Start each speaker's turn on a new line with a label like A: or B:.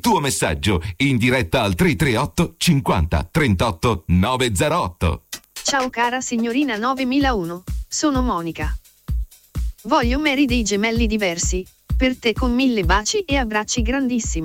A: tuo messaggio in diretta al 338 50 38 908.
B: Ciao cara signorina 9001, sono Monica. Voglio Mary dei gemelli diversi, per te con 1000 baci e abbracci grandissimi.